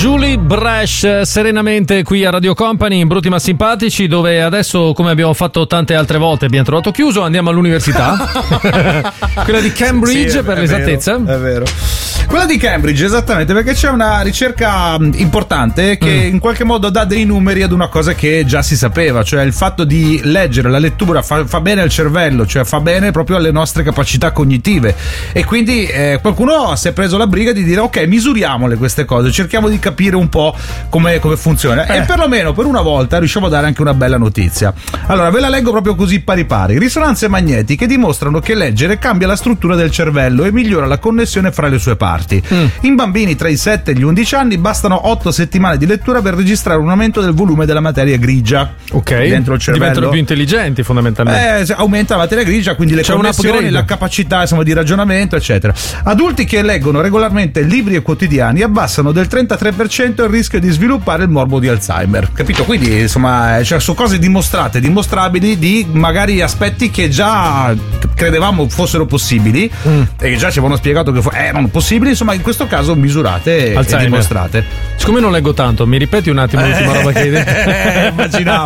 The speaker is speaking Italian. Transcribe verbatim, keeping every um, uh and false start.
Julie Bresh serenamente qui a Radio Company in Brutti ma Simpatici, dove adesso, come abbiamo fatto tante altre volte, abbiamo trovato chiuso, andiamo all'università. Quella di Cambridge, sì, è, per è l'esattezza. Vero, è vero. Quella di Cambridge, esattamente, perché c'è una ricerca importante che mm. in qualche modo dà dei numeri ad una cosa che già si sapeva, cioè il fatto di leggere, la lettura fa, fa bene al cervello, cioè fa bene proprio alle nostre capacità cognitive, e quindi eh, qualcuno si è preso la briga di dire ok, misuriamole queste cose, cerchiamo di capire un po' come, come funziona eh. e perlomeno per una volta riusciamo a dare anche una bella notizia. Allora ve la leggo proprio così pari pari. Risonanze magnetiche dimostrano che leggere cambia la struttura del cervello e migliora la connessione fra le sue parti. Mm. In bambini tra i sette e gli undici anni bastano otto settimane di lettura per registrare un aumento del volume della materia grigia, ok, dentro il cervello. Diventano più intelligenti fondamentalmente. Eh, aumenta la materia grigia, quindi le C'è connessioni, la capacità insomma di ragionamento eccetera. Adulti che leggono regolarmente libri e quotidiani abbassano del trentatré per cento il rischio di sviluppare il morbo di Alzheimer, capito? Quindi insomma cioè, sono cose dimostrate, dimostrabili, di magari aspetti che già credevamo fossero possibili mm. e che già ci avevano spiegato che erano possibili, insomma in questo caso misurate Alzheimer. E dimostrate. Siccome non leggo tanto, mi ripeti un attimo l'ultima roba che hai detto? Immaginavo.